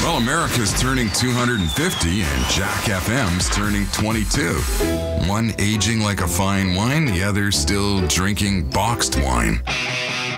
Well, America's turning 250 and Jack FM's turning 22. One aging like a fine wine, the other still drinking boxed wine.